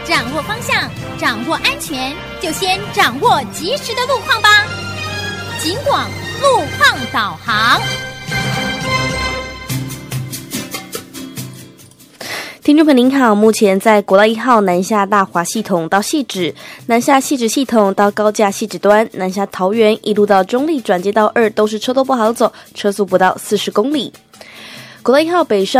掌握方向，掌握安全，就先掌握及时的路况吧。警广路况导航。 听众朋友您好，目前在国道1号南下大华系统到汐止，南下汐止系统到高架汐止端，南下桃园一路到中立转接道2都是车都不好走，车速不到40公里。国道1号北上